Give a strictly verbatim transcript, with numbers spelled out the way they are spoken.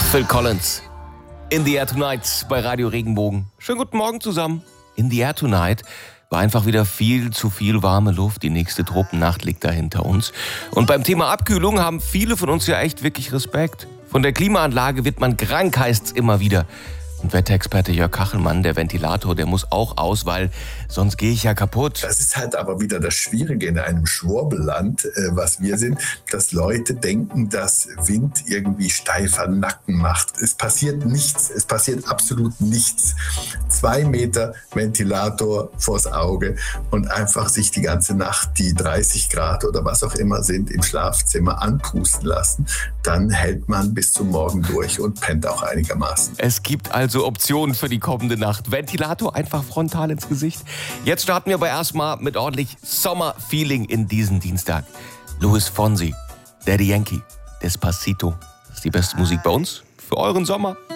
Phil Collins. In the Air Tonight bei Radio Regenbogen. Schönen guten Morgen zusammen. In the Air Tonight war einfach wieder viel zu viel warme Luft. Die nächste Tropennacht liegt da hinter uns. Und beim Thema Abkühlung haben viele von uns ja echt wirklich Respekt. Von der Klimaanlage wird man krank, heißt's immer wieder. Und Wetterexperte Jörg Kachelmann, der Ventilator, der muss auch aus, weil sonst gehe ich ja kaputt. Das ist halt aber wieder das Schwierige in einem Schwurbelland, äh, was wir sind, dass Leute denken, dass Wind irgendwie steifer Nacken macht. Es passiert nichts, es passiert absolut nichts. Zwei Meter Ventilator vors Auge und einfach sich die ganze Nacht die dreißig Grad oder was auch immer sind im Schlafzimmer anpusten lassen. Dann hält man bis zum Morgen durch und pennt auch einigermaßen. Es gibt also Optionen für die kommende Nacht. Ventilator einfach frontal ins Gesicht. Jetzt starten wir aber erstmal mit ordentlich Sommerfeeling in diesen Dienstag. Luis Fonsi, Daddy Yankee, Despacito. Das ist die beste Musik bei uns für euren Sommer.